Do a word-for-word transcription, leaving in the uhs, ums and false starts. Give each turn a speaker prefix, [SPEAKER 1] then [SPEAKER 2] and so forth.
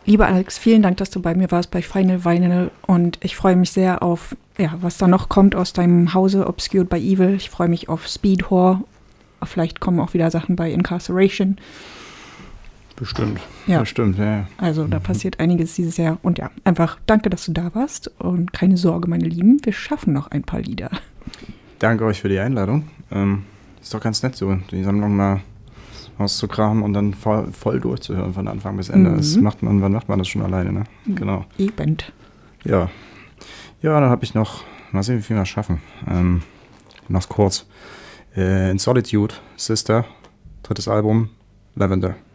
[SPEAKER 1] Lieber Alex, vielen Dank, dass du bei mir warst bei Final Vinyl und ich freue mich sehr auf, ja, was da noch kommt aus deinem Hause, Obscured by Evil. Ich freue mich auf Speed Whore. Vielleicht kommen auch wieder Sachen bei Incarceration.
[SPEAKER 2] Bestimmt,
[SPEAKER 1] ja.
[SPEAKER 2] bestimmt, ja.
[SPEAKER 1] Also da passiert einiges dieses Jahr. Und ja, einfach danke, dass du da warst. Und keine Sorge, meine Lieben, wir schaffen noch ein paar Lieder.
[SPEAKER 2] Danke euch für die Einladung. Ähm, ist doch ganz nett so, die Sammlung mal auszukramen und dann voll, voll durchzuhören von Anfang bis Ende. Mhm. Das macht man, wann macht man das schon alleine, ne? Genau.
[SPEAKER 1] Eben.
[SPEAKER 2] Ja. Ja, dann habe ich noch, mal sehen, wie viel wir schaffen. Ähm, noch kurz. Äh, In Solitude, Sister, drittes Album, Lavender.